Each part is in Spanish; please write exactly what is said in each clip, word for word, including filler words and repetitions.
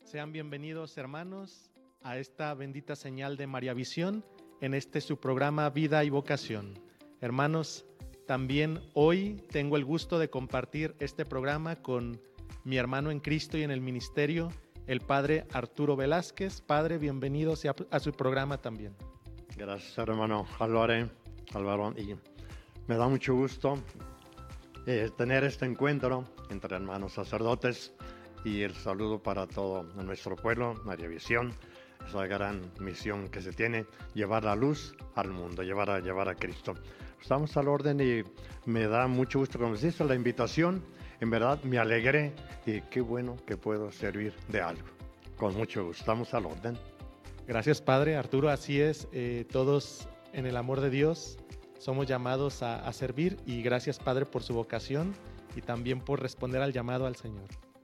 Sean bienvenidos, hermanos, a esta bendita señal de María Visión, en este su programa Vida y Vocación. Hermanos, también hoy tengo el gusto de compartir este programa con mi hermano en Cristo y en el ministerio, el Padre Arturo Velázquez. Padre, bienvenido a su programa también. Gracias, hermano Álvaro, Álvaro, y me da mucho gusto eh, tener este encuentro entre hermanos sacerdotes, y el saludo para todo nuestro pueblo, María Visión, esa gran misión que se tiene, llevar la luz al mundo, llevar a, llevar a Cristo. Estamos al orden y me da mucho gusto, como dice la invitación, en verdad me alegré y qué bueno que puedo servir de algo. Con mucho gusto, estamos al orden. Gracias, Padre Arturo, así es, eh, todos en el amor de Dios somos llamados a, a servir, y gracias, Padre, por su vocación y también por responder al llamado al Señor.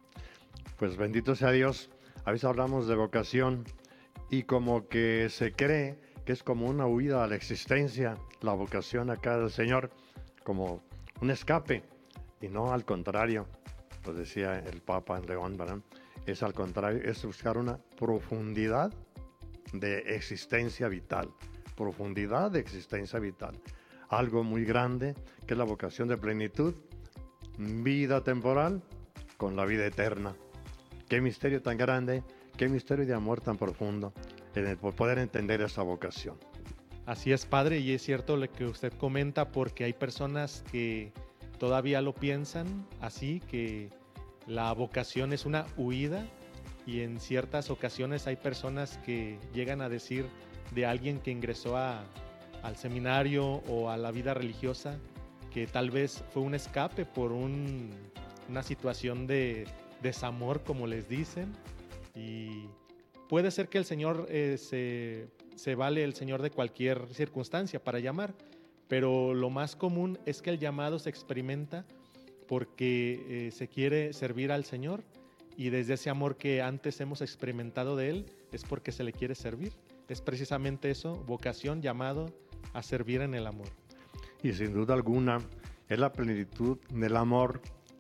Pues bendito sea Dios. A veces hablamos de vocación y como que se cree que es como una huida a la existencia, la vocación acá del Señor, como un escape, y no, al contrario, lo decía el Papa León, ¿verdad? Es al contrario, es buscar una profundidad de existencia vital, profundidad de existencia vital, algo muy grande que es la vocación de plenitud, vida temporal con la vida eterna. Qué misterio tan grande, qué misterio de amor tan profundo, en el poder entender esa vocación. Así es, Padre, y es cierto lo que usted comenta, porque hay personas que todavía lo piensan así, que la vocación es una huida, y en ciertas ocasiones hay personas que llegan a decir de alguien que ingresó a, al seminario o a la vida religiosa que tal vez fue un escape por un, una situación de desamor, como les dicen, y puede ser que el Señor eh, se, se vale el Señor de cualquier circunstancia para llamar, pero lo más común es que el llamado se experimenta porque eh, se quiere servir al Señor, y desde ese amor que antes hemos experimentado de Él es porque se le quiere servir. Es precisamente eso, vocación, llamado a servir en el amor. Y sin duda alguna es la plenitud del amor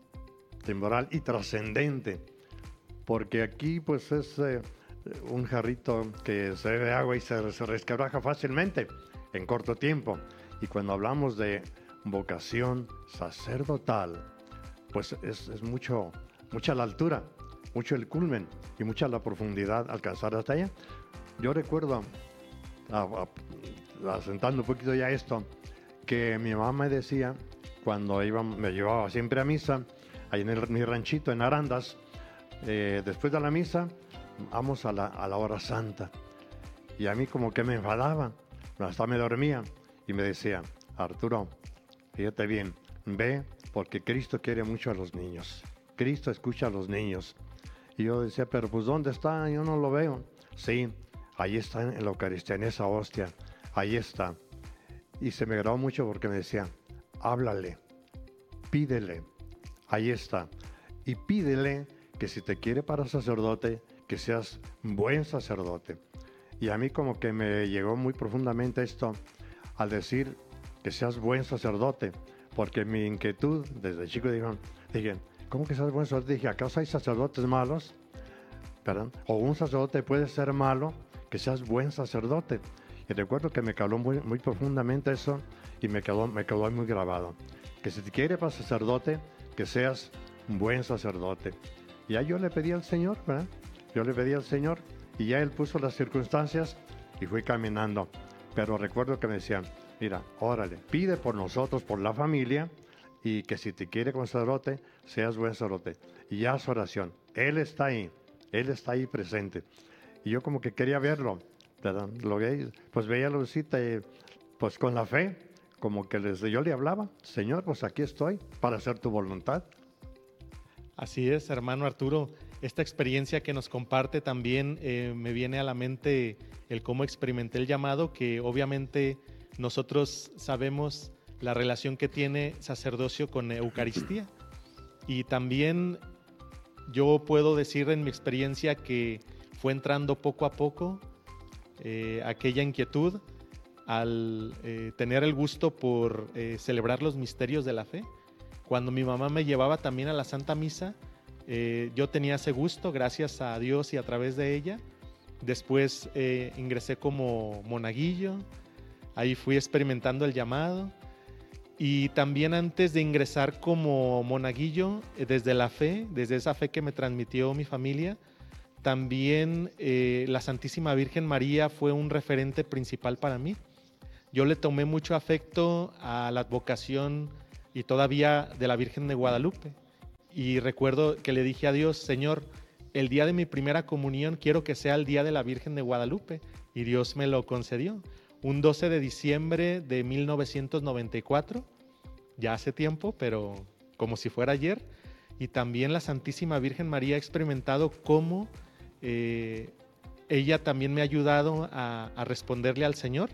temporal y trascendente, porque aquí pues es eh, un jarrito que se bebe agua y se, se resquebraja fácilmente en corto tiempo, y cuando hablamos de vocación sacerdotal pues es, es mucho, mucha la altura, mucho el culmen y mucha la profundidad alcanzar hasta allá. Yo recuerdo, a, a, asentando un poquito ya esto, que mi mamá me decía cuando iba, me llevaba siempre a misa ahí en el, mi ranchito en Arandas, eh, después de la misa vamos a la, a la hora santa, y a mí como que me enfadaba, hasta me dormía, y me decía: Arturo, fíjate bien, ve, porque Cristo quiere mucho a los niños, Cristo escucha a los niños. Y yo decía: pero pues ¿dónde está? Yo no lo veo. Sí, ahí está en la Eucaristía, en esa hostia, ahí está. Y se me grabó mucho porque me decía: háblale, pídele, ahí está. Y pídele que si te quiere para sacerdote, que seas buen sacerdote. Y a mí como que me llegó muy profundamente esto al decir que seas buen sacerdote, porque mi inquietud desde chico dijo, dije, ¿cómo que seas buen sacerdote? Dije, ¿acaso hay sacerdotes malos? ¿Perdón? ¿O un sacerdote puede ser malo? Que seas buen sacerdote. Y recuerdo que me caló muy, muy profundamente eso, y me quedó, me quedó muy grabado. Que si te quiere para sacerdote, que seas un buen sacerdote. Y ya yo le pedí al Señor, ¿verdad? Yo le pedí al Señor, y ya Él puso las circunstancias, y fui caminando. Pero recuerdo que me decían, mira, órale, pide por nosotros, por la familia, y que si te quiere como sacerdote, seas buen sacerdote. Y ya su oración, Él está ahí, Él está ahí presente. Y yo como que quería verlo, ¿verdad? Lo veía, pues veía la lucita, y pues con la fe, como que les, yo le hablaba, Señor, pues aquí estoy para hacer tu voluntad. Así es, hermano Arturo. Esta experiencia que nos comparte también eh, me viene a la mente el cómo experimenté el llamado, que obviamente nosotros sabemos la relación que tiene sacerdocio con Eucaristía. Y también yo puedo decir en mi experiencia que fue entrando poco a poco eh, aquella inquietud al eh, tener el gusto por eh, celebrar los misterios de la fe. Cuando mi mamá me llevaba también a la Santa Misa, Eh, yo tenía ese gusto gracias a Dios y a través de ella. Después eh, ingresé como monaguillo, ahí fui experimentando el llamado. Y también antes de ingresar como monaguillo, eh, desde la fe, desde esa fe que me transmitió mi familia, también eh, la Santísima Virgen María fue un referente principal para mí. Yo le tomé mucho afecto a la advocación y todavía de la Virgen de Guadalupe. Y recuerdo que le dije a Dios, Señor, el día de mi primera comunión quiero que sea el día de la Virgen de Guadalupe. Y Dios me lo concedió. Un doce de diciembre de mil novecientos noventa y cuatro, ya hace tiempo, pero como si fuera ayer. Y también la Santísima Virgen María ha experimentado cómo eh, ella también me ha ayudado a, a responderle al Señor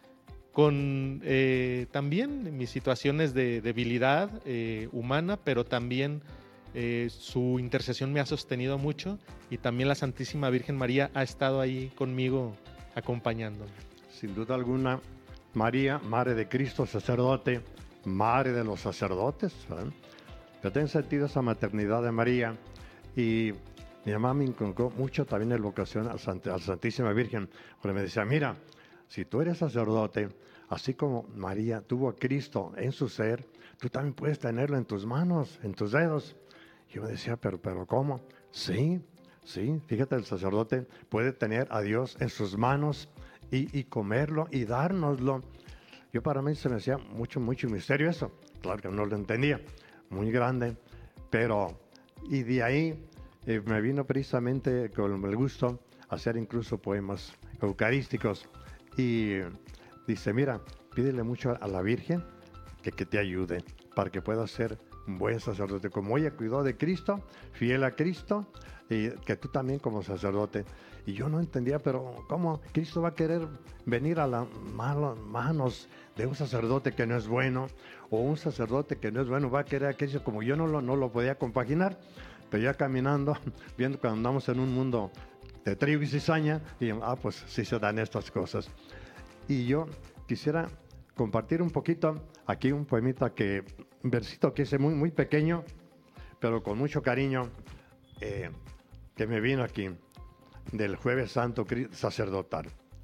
con eh, también mis situaciones de debilidad eh, humana, pero también eh, su intercesión me ha sostenido mucho y también la Santísima Virgen María ha estado ahí conmigo acompañándome. Sin duda alguna, María, Madre de Cristo, sacerdote, Madre de los sacerdotes, ¿verdad? Yo tengo sentido esa maternidad de María y mi mamá me inculcó mucho también en vocación a la Santísima Virgen, porque me decía, mira, si tú eres sacerdote, así como María tuvo a Cristo en su ser, tú también puedes tenerlo en tus manos, en tus dedos. Yo me decía, pero, pero ¿cómo? Sí, sí, fíjate, el sacerdote puede tener a Dios en sus manos y, y comerlo y dárnoslo. Yo para mí se me hacía mucho, mucho misterio eso. Claro que no lo entendía, muy grande, pero y de ahí eh, me vino precisamente con el gusto hacer incluso poemas eucarísticos. Y dice, mira, pídele mucho a la Virgen que, que te ayude para que puedas ser un buen sacerdote. Como ella cuidó de Cristo, fiel a Cristo, y que tú también como sacerdote. Y yo no entendía, pero ¿cómo Cristo va a querer venir a las manos de un sacerdote que no es bueno? O un sacerdote que no es bueno va a querer a Cristo, como yo no lo, no lo podía compaginar. Pero ya caminando, viendo cuando andamos en un mundo de trigo y cizaña, y ah, pues sí se dan estas cosas. Y yo quisiera compartir un poquito aquí un poemita que, un versito que es muy, muy pequeño, pero con mucho cariño, eh, que me vino aquí, del Jueves Santo sacerdotal.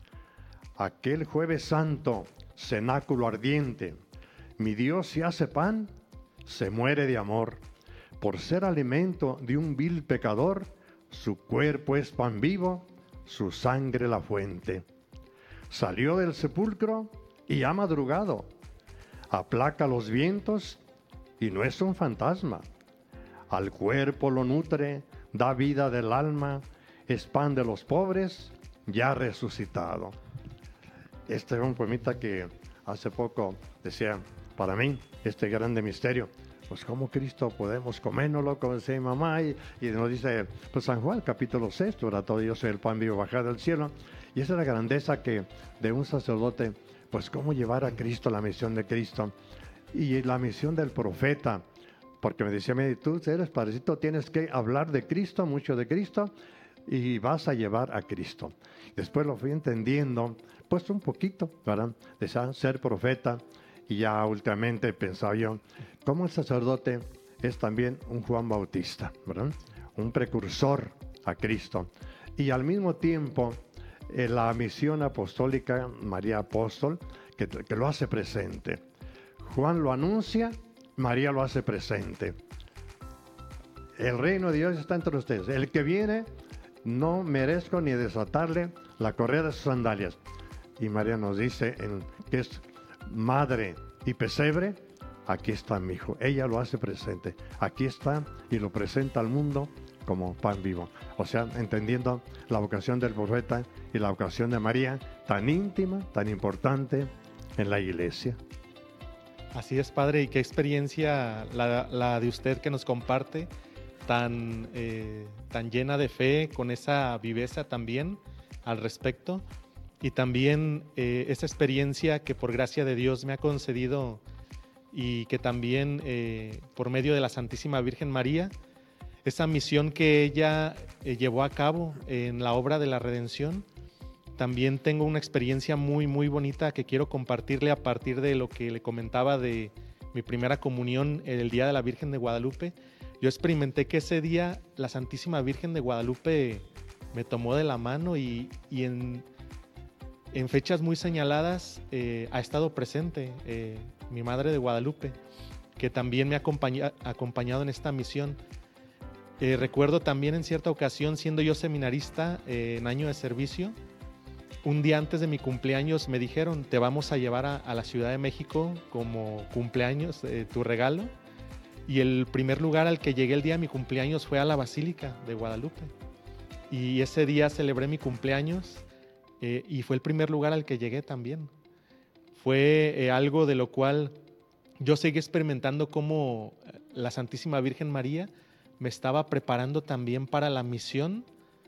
Aquel Jueves Santo, cenáculo ardiente, mi Dios se hace pan, se muere de amor. Por ser alimento de un vil pecador, su cuerpo es pan vivo, su sangre la fuente. Salió del sepulcro y ha madrugado, aplaca los vientos y no es un fantasma. Al cuerpo lo nutre, da vida del alma, es pan de los pobres, ya resucitado. Este es un poemita que hace poco decía, para mí, este grande misterio. Pues cómo Cristo podemos comérnoslo, como decía mi mamá, y, y nos dice pues San Juan, capítulo seis, ¿verdad? Todo yo soy el pan vivo bajado del cielo. Y esa es la grandeza que de un sacerdote, pues cómo llevar a Cristo, la misión de Cristo. Y la misión del profeta, porque me decía, tú eres padrecito, tienes que hablar de Cristo, mucho de Cristo, y vas a llevar a Cristo. Después lo fui entendiendo, pues un poquito, ¿verdad? De ser profeta. Y ya últimamente pensaba yo, cómo el sacerdote es también un Juan Bautista, ¿verdad? Un precursor a Cristo. Y al mismo tiempo, eh, la misión apostólica, María Apóstol, que, que lo hace presente. Juan lo anuncia, María lo hace presente. El reino de Dios está entre ustedes. El que viene, no merezco ni desatarle la correa de sus sandalias. Y María nos dice en, que es madre y pesebre, aquí está mi hijo. Ella lo hace presente. Aquí está y lo presenta al mundo como pan vivo. O sea, entendiendo la vocación del profeta y la vocación de María, tan íntima, tan importante en la iglesia. Así es, padre, y qué experiencia la, la de usted que nos comparte, tan, eh, tan llena de fe, con esa viveza también al respecto. Y también eh, esa experiencia que por gracia de Dios me ha concedido y que también eh, por medio de la Santísima Virgen María, esa misión que ella eh, llevó a cabo en la obra de la redención, también tengo una experiencia muy, muy bonita que quiero compartirle a partir de lo que le comentaba de mi primera comunión el Día de la Virgen de Guadalupe, yo experimenté que ese día la Santísima Virgen de Guadalupe me tomó de la mano y, y en, en fechas muy señaladas eh, ha estado presente eh, mi Madre de Guadalupe, que también me ha acompaña, acompañado en esta misión. Eh, recuerdo también en cierta ocasión, siendo yo seminarista eh, en año de servicio, un día antes de mi cumpleaños me dijeron, te vamos a llevar a, a la Ciudad de México como cumpleaños, eh, tu regalo. Y el primer lugar al que llegué el día de mi cumpleaños fue a la Basílica de Guadalupe. Y ese día celebré mi cumpleaños eh, y fue el primer lugar al que llegué también. Fue eh, algo de lo cual yo seguí experimentando cómo la Santísima Virgen María me estaba preparando también para la misión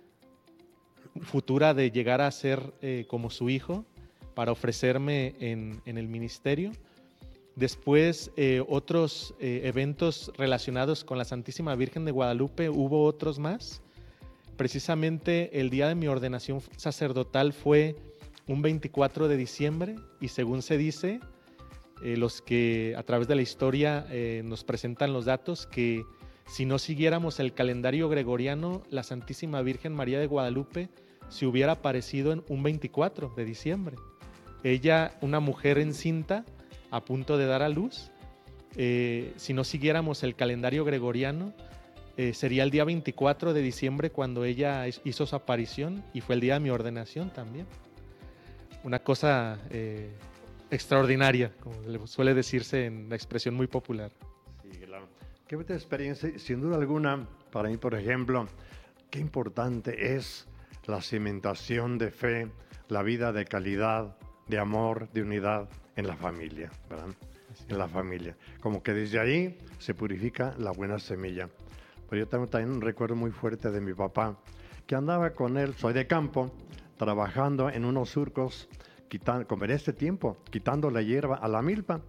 futura de llegar a ser eh, como su hijo, para ofrecerme en, en el ministerio. Después, eh, otros eh, eventos relacionados con la Santísima Virgen de Guadalupe, hubo otros más. Precisamente el día de mi ordenación sacerdotal fue un veinticuatro de diciembre y según se dice, eh, los que a través de la historia eh, nos presentan los datos, que si no siguiéramos el calendario gregoriano, la Santísima Virgen María de Guadalupe se hubiera aparecido en un veinticuatro de diciembre. Ella, una mujer encinta, a punto de dar a luz, eh, si no siguiéramos el calendario gregoriano, eh, sería el día veinticuatro de diciembre cuando ella hizo su aparición y fue el día de mi ordenación también. Una cosa eh, extraordinaria, como suele decirse en la expresión muy popular. Sí, claro. Qué buena experiencia, sin duda alguna, para mí, por ejemplo, qué importante es la cimentación de fe, la vida de calidad, de amor, de unidad en la familia, ¿verdad? En la familia. Como que desde ahí se purifica la buena semilla. Pero yo tengo también un recuerdo muy fuerte de mi papá, que andaba con él, soy de campo, trabajando en unos surcos, quitando, como en este tiempo, quitando la hierba a la milpa.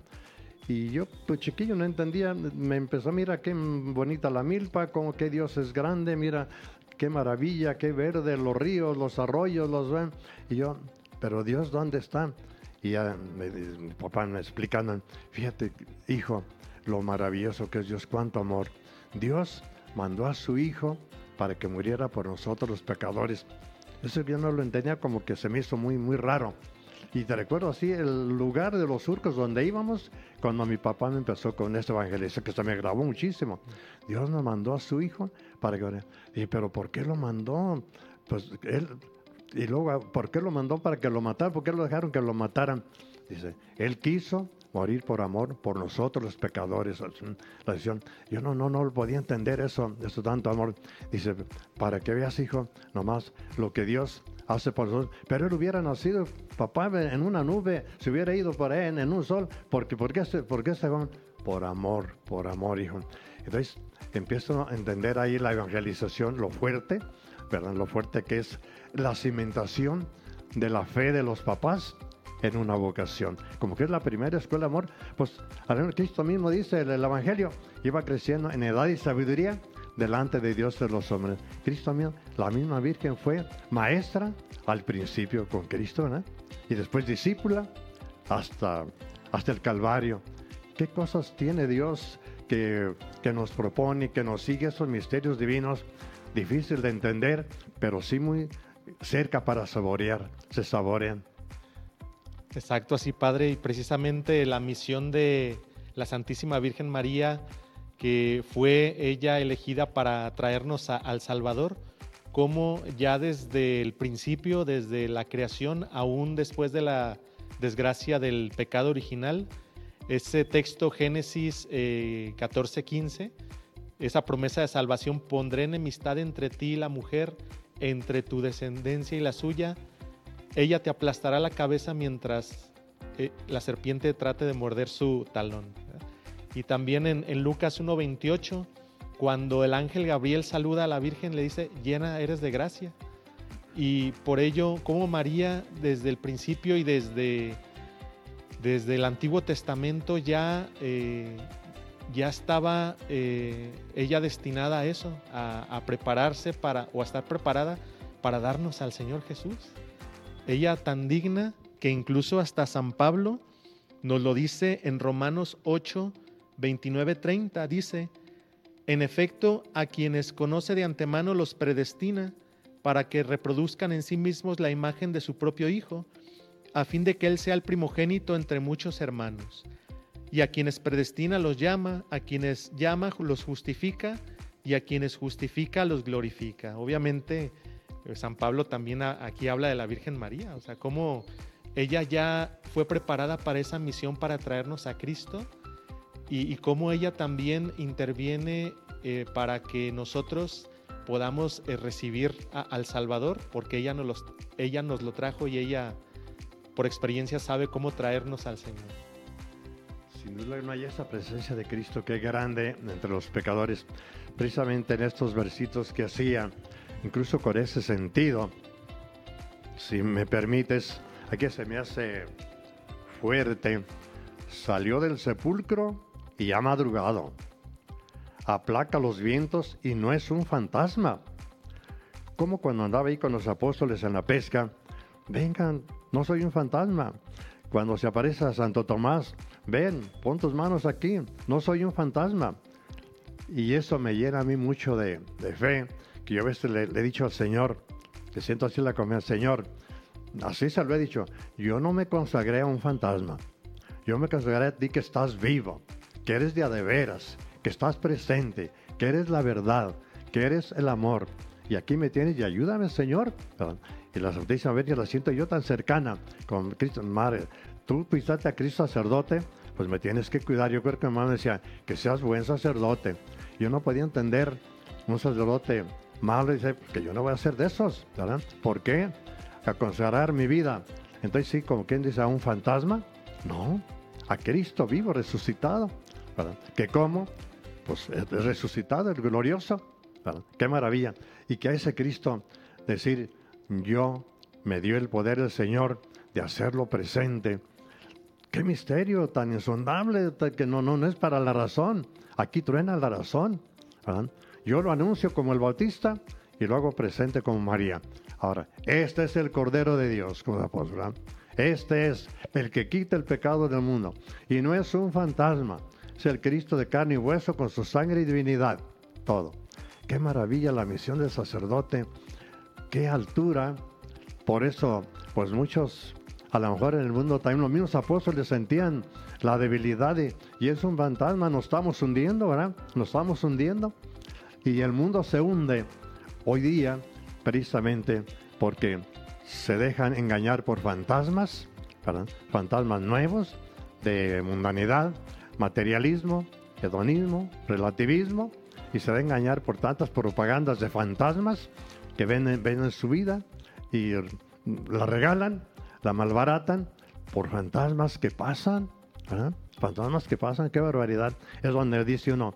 Y yo, pues chiquillo, no entendía, me empezó, mira qué bonita la milpa, como que Dios es grande, mira qué maravilla, qué verde, los ríos, los arroyos, los ven. Y yo, pero Dios, ¿dónde está? Y ya me, mi papá me explicando, fíjate, hijo, lo maravilloso que es Dios, cuánto amor. Dios mandó a su hijo para que muriera por nosotros los pecadores. Eso yo no lo entendía, como que se me hizo muy, muy raro. Y te recuerdo así, el lugar de los surcos donde íbamos, cuando mi papá me empezó con este evangelista, que se me grabó muchísimo. Dios nos mandó a su hijo para que... Y, pero ¿por qué lo mandó? Pues él... Y luego, ¿por qué lo mandó para que lo mataran? ¿Por qué lo dejaron que lo mataran? Dice, él quiso morir por amor, por nosotros los pecadores. La decisión, yo no, no, no podía entender eso, eso tanto amor. Dice, para que veas, hijo, nomás lo que Dios hace por nosotros. Pero él hubiera nacido, papá, en una nube, se hubiera ido por ahí en, en un sol. Porque, ¿por qué se, por qué se van? Por amor, por amor, hijo. Entonces, empiezo a entender ahí la evangelización, lo fuerte, ¿verdad? Lo fuerte que es la cimentación de la fe de los papás en una vocación. Como que es la primera escuela de amor, pues Cristo mismo dice, el, el Evangelio iba creciendo en edad y sabiduría delante de Dios de los hombres. Cristo mismo, la misma Virgen fue maestra al principio con Cristo, ¿no? Y después discípula hasta, hasta el Calvario. ¿Qué cosas tiene Dios que, que nos propone, que nos sigue esos misterios divinos? Difícil de entender, pero sí muy cerca para saborear, se saborean. Exacto, así, Padre, y precisamente la misión de la Santísima Virgen María, que fue ella elegida para traernos a, al Salvador, como ya desde el principio, desde la creación, aún después de la desgracia del pecado original, ese texto Génesis eh, catorce quince, esa promesa de salvación, pondré enemistad entre ti y la mujer, entre tu descendencia y la suya, ella te aplastará la cabeza mientras eh, la serpiente trate de morder su talón. Y también en, en Lucas uno veintiocho, cuando el ángel Gabriel saluda a la Virgen, le dice, llena eres de gracia. Y por ello, como María desde el principio y desde, desde el Antiguo Testamento ya, eh, ya estaba eh, ella destinada a eso, a, a prepararse para, o a estar preparada para darnos al Señor Jesús. Ella tan digna que incluso hasta San Pablo nos lo dice en Romanos ocho, veintinueve, treinta, dice, En efecto, a quienes conoce de antemano los predestina para que reproduzcan en sí mismos la imagen de su propio Hijo, a fin de que Él sea el primogénito entre muchos hermanos. Y a quienes predestina los llama, a quienes llama los justifica, y a quienes justifica los glorifica. Obviamente, San Pablo también aquí habla de la Virgen María, o sea, cómo ella ya fue preparada para esa misión para traernos a Cristo, y, y cómo ella también interviene eh, para que nosotros podamos eh, recibir a, al Salvador, porque ella nos, los, ella nos lo trajo y ella por experiencia sabe cómo traernos al Señor. Sin duda no hay esa presencia de Cristo que es grande entre los pecadores, precisamente en estos versitos que hacía, incluso con ese sentido. Si me permites, aquí se me hace fuerte. Salió del sepulcro y ha madrugado. Aplaca los vientos y no es un fantasma. Como cuando andaba ahí con los apóstoles en la pesca, vengan, no soy un fantasma. Cuando se aparece a Santo Tomás, ven, pon tus manos aquí, no soy un fantasma. Y eso me llena a mí mucho de, de fe, que yo a veces le, le he dicho al Señor, que siento así la comida, Señor, así se lo he dicho, yo no me consagré a un fantasma, yo me consagré a ti que estás vivo, que eres de a de veras, que estás presente, que eres la verdad, que eres el amor. Y aquí me tienes y ayúdame, Señor. Y la Santísima Virgen la siento yo tan cercana con Cristo. Madre, tú pisaste a Cristo sacerdote, pues me tienes que cuidar. Yo creo que mi mamá me decía, que seas buen sacerdote. Yo no podía entender un sacerdote malo y dice, que yo no voy a ser de esos, ¿verdad? ¿Por qué? A consagrar mi vida. Entonces sí, como quien dice, a un fantasma. No, a Cristo vivo, resucitado, ¿verdad? ¿Que cómo? Pues es resucitado, el glorioso, ¿verdad? Qué maravilla. Y que a ese Cristo decir, yo me dio el poder del Señor de hacerlo presente. Qué misterio tan insondable, que no, no, no es para la razón. Aquí truena la razón, ¿verdad? Yo lo anuncio como el Bautista y lo hago presente como María. Ahora, este es el Cordero de Dios, como el apóstol, ¿verdad? Este es el que quita el pecado del mundo. Y no es un fantasma, es el Cristo de carne y hueso con su sangre y divinidad. Todo. Qué maravilla la misión del sacerdote. Qué altura. Por eso, pues muchos, a lo mejor en el mundo también los mismos apóstoles sentían la debilidad de, y es un fantasma, nos estamos hundiendo, ¿verdad? Nos estamos hundiendo. Y el mundo se hunde hoy día precisamente porque se dejan engañar por fantasmas, ¿verdad? Fantasmas nuevos de mundanidad, materialismo, hedonismo, relativismo, y se dejan engañar por tantas propagandas de fantasmas que ven, ven en su vida y la regalan, la malbaratan por fantasmas que pasan, ¿verdad? Fantasmas que pasan, qué barbaridad. Es donde dice uno,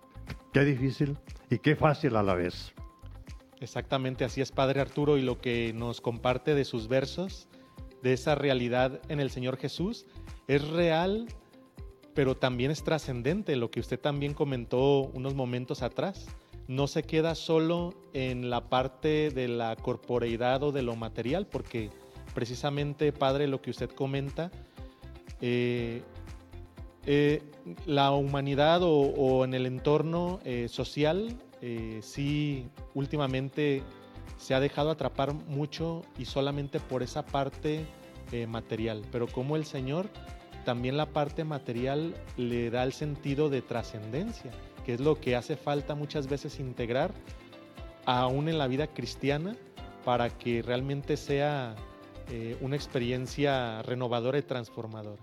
qué difícil y qué fácil a la vez. Exactamente, así es, Padre Arturo, y lo que nos comparte de sus versos, de esa realidad en el Señor Jesús, es real, pero también es trascendente, lo que usted también comentó unos momentos atrás. No se queda solo en la parte de la corporeidad o de lo material, porque precisamente, Padre, lo que usted comenta, eh, eh, la humanidad o, o en el entorno eh, social, eh, sí, últimamente se ha dejado atrapar mucho y solamente por esa parte eh, material, pero como el Señor, también la parte material le da el sentido de trascendencia, que es lo que hace falta muchas veces integrar aún en la vida cristiana para que realmente sea eh, una experiencia renovadora y transformadora.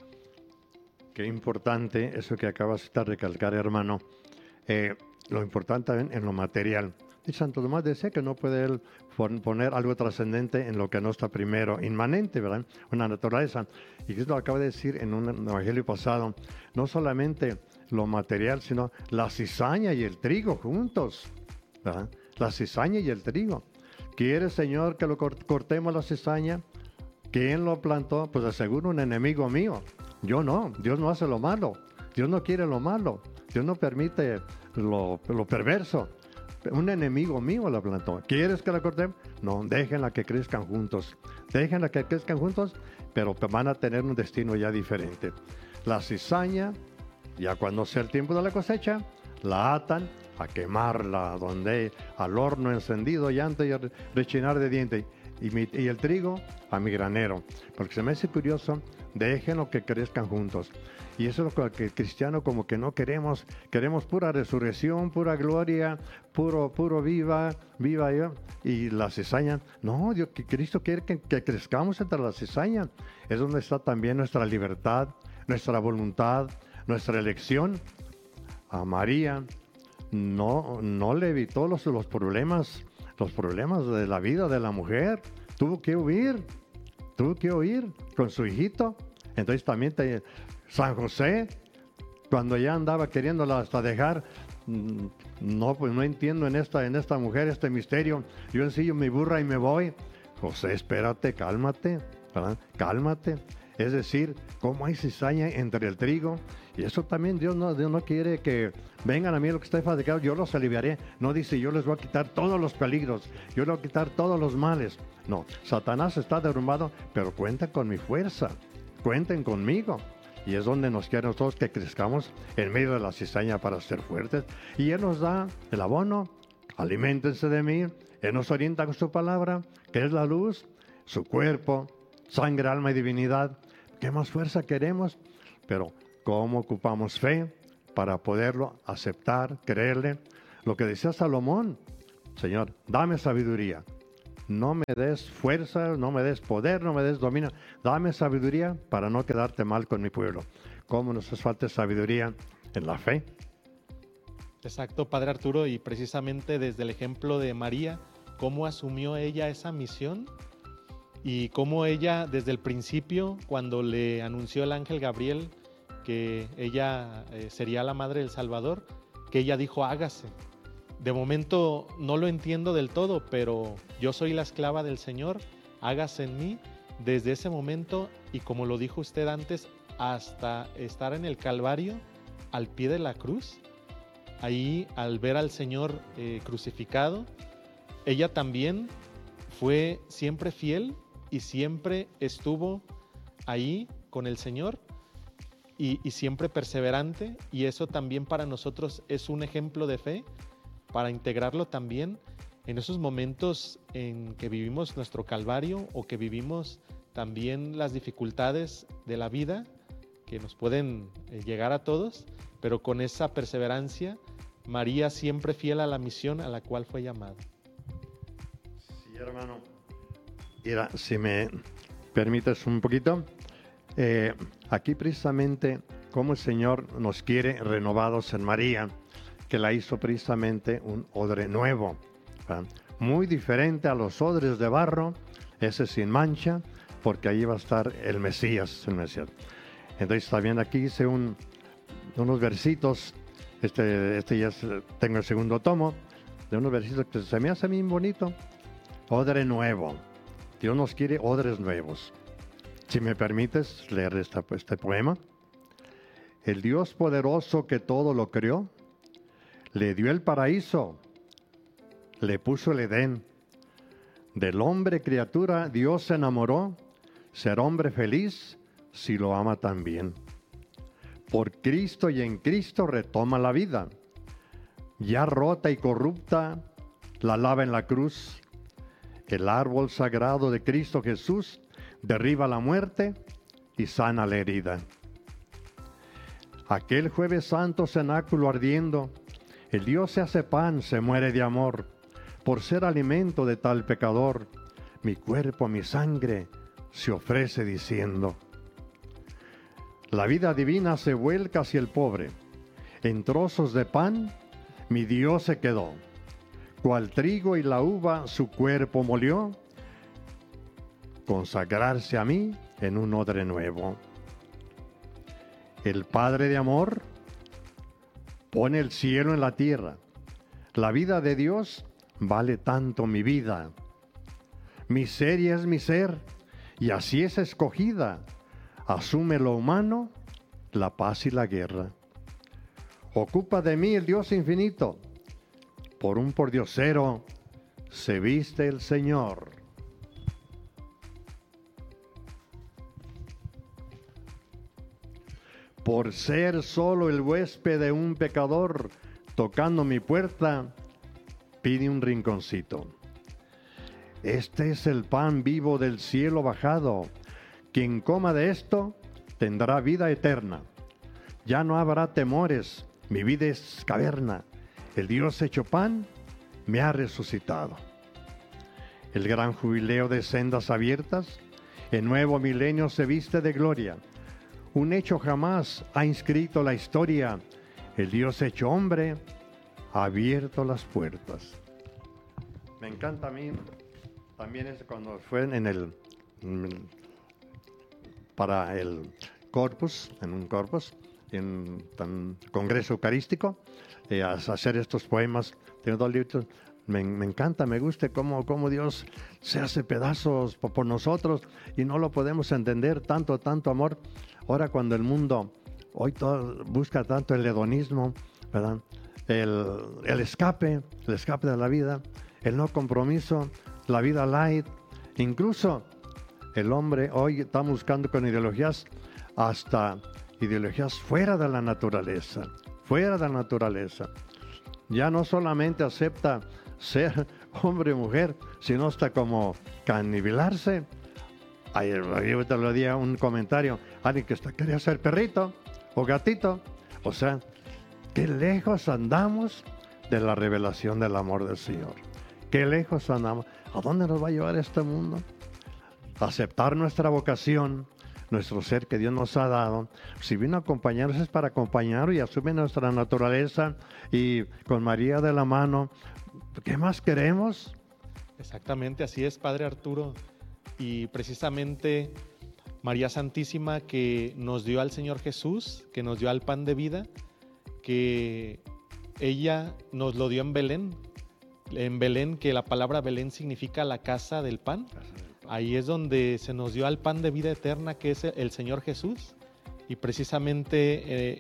Qué importante eso que acabas de recalcar, hermano. Eh, lo importante en, en lo material. Y Santo Tomás decía que no puede él poner algo trascendente en lo que no está primero, inmanente, ¿verdad? Una naturaleza. Y Cristo lo acaba de decir en un evangelio pasado, no solamente lo material, sino la cizaña y el trigo juntos, ¿verdad? La cizaña y el trigo. ¿Quiere, Señor, que lo cortemos la cizaña? ¿Quién lo plantó? Pues de seguro un enemigo mío. Yo no, Dios no hace lo malo, Dios no quiere lo malo, Dios no permite lo, lo perverso. Un enemigo mío la plantó. ¿Quieres que la cortemos? No, déjenla que crezcan juntos. Déjenla que crezcan juntos, pero van a tener un destino ya diferente. La cizaña, ya cuando sea el tiempo de la cosecha, la atan a quemarla, donde al horno encendido y antes de rechinar de dientes. Y, mi, y el trigo a mi granero. Porque se me hace curioso, déjenlo que crezcan juntos. Y eso es lo que el cristiano como que no queremos. Queremos pura resurrección, pura gloria, puro, puro viva, viva yo. Y la cizaña, no, Dios, que Cristo quiere que, que crezcamos entre la cizaña. Es donde está también nuestra libertad, nuestra voluntad, nuestra elección. A María no, no le evitó los, los problemas, los problemas de la vida de la mujer. Tuvo que huir, tuvo que huir con su hijito. Entonces también te, San José, cuando ya andaba queriéndola hasta dejar, no, pues no entiendo en esta, en esta mujer este misterio. Yo ensillo mi burra y me voy. José, espérate, cálmate, ¿verdad? Cálmate. Es decir, ¿cómo hay cizaña entre el trigo? Y eso también Dios no, Dios no quiere que vengan a mí lo que esté fatigado, yo los aliviaré. No dice, yo les voy a quitar todos los peligros, yo les voy a quitar todos los males. No, Satanás está derrumbado, pero cuenten con mi fuerza, cuenten conmigo. Y es donde nos quiere a nosotros que crezcamos en medio de la cizaña para ser fuertes. Y Él nos da el abono, aliméntense de mí. Él nos orienta con su palabra, que es la luz, su cuerpo, sangre, alma y divinidad. ¿Qué más fuerza queremos? Pero ¿cómo ocupamos fe para poderlo aceptar, creerle? Lo que decía Salomón, Señor, dame sabiduría. No me des fuerza, no me des poder, no me des dominio. Dame sabiduría para no quedarte mal con mi pueblo. ¿Cómo nos hace falta sabiduría en la fe? Exacto, Padre Arturo, y precisamente desde el ejemplo de María, cómo asumió ella esa misión y cómo ella desde el principio, cuando le anunció el ángel Gabriel que ella eh, sería la madre del Salvador, que ella dijo, hágase. De momento no lo entiendo del todo, pero yo soy la esclava del Señor, hágase en mí. Desde ese momento, y como lo dijo usted antes, hasta estar en el Calvario, al pie de la cruz, ahí al ver al Señor eh, crucificado, ella también fue siempre fiel y siempre estuvo ahí con el Señor y, y siempre perseverante, y eso también para nosotros es un ejemplo de fe, para integrarlo también en esos momentos en que vivimos nuestro calvario o que vivimos también las dificultades de la vida que nos pueden llegar a todos, pero con esa perseverancia, María siempre fiel a la misión a la cual fue llamada. Sí, hermano. Mira, si me permites un poquito, eh, aquí precisamente cómo el Señor nos quiere renovados en María, que la hizo precisamente un odre nuevo, ¿verdad? Muy diferente a los odres de barro, ese sin mancha, porque ahí va a estar el Mesías, el Mesías. Entonces también aquí hice un, unos versitos, este, este ya es, tengo el segundo tomo, de unos versitos que se me hace bien bonito, odre nuevo. Dios nos quiere odres nuevos. Si me permites leer esta, este poema. El Dios poderoso que todo lo creó, le dio el paraíso, le puso el Edén. Del hombre criatura Dios se enamoró, ser hombre feliz si lo ama también. Por Cristo y en Cristo retoma la vida. Ya rota y corrupta, la lava en la cruz. El árbol sagrado de Cristo Jesús derriba la muerte y sana la herida. Aquel jueves santo cenáculo ardiendo, el Dios se hace pan, se muere de amor, por ser alimento de tal pecador, mi cuerpo, mi sangre, se ofrece diciendo. La vida divina se vuelca hacia el pobre, en trozos de pan, mi Dios se quedó, cual trigo y la uva su cuerpo molió, consagrarse a mí en un odre nuevo. El Padre de amor pone el cielo en la tierra. La vida de Dios vale tanto mi vida. Mi ser y es mi ser, y así es escogida. Asume lo humano, la paz y la guerra. Ocupa de mí el Dios infinito. Por un pordiosero se viste el Señor. Por ser solo el huésped de un pecador, tocando mi puerta, pide un rinconcito. Este es el pan vivo del cielo bajado. Quien coma de esto tendrá vida eterna. Ya no habrá temores, mi vida es caverna. El Dios hecho pan me ha resucitado. El gran jubileo de sendas abiertas, el nuevo milenio se viste de gloria. Un hecho jamás ha inscrito la historia. El Dios hecho hombre ha abierto las puertas. Me encanta a mí, también es cuando fue en el, para el corpus, en un corpus, en un congreso eucarístico, eh, a hacer estos poemas. Tengo dos libros. Me, me encanta, me gusta cómo, cómo Dios se hace pedazos por, por nosotros y no lo podemos entender, tanto, tanto amor. Ahora cuando el mundo hoy todo, busca tanto el hedonismo, ¿verdad? El, el escape, el escape de la vida, el no compromiso, la vida light. Incluso el hombre hoy está buscando con ideologías, hasta ideologías fuera de la naturaleza, fuera de la naturaleza. Ya no solamente acepta ser hombre o mujer, sino hasta como canibilarse. Ayer, ayer te lo di a un comentario, alguien que está, quería ser perrito o gatito. O sea, qué lejos andamos de la revelación del amor del Señor. Qué lejos andamos. ¿A dónde nos va a llevar este mundo? Aceptar nuestra vocación, nuestro ser que Dios nos ha dado. Si vino a acompañarnos es para acompañar y asume nuestra naturaleza y con María de la mano. ¿Qué más queremos? Exactamente, así es, Padre Arturo. Y precisamente María Santísima, que nos dio al Señor Jesús, que nos dio al pan de vida, que ella nos lo dio en Belén. En Belén, que la palabra Belén significa la casa del pan. Ahí es donde se nos dio al pan de vida eterna, que es el Señor Jesús. Y precisamente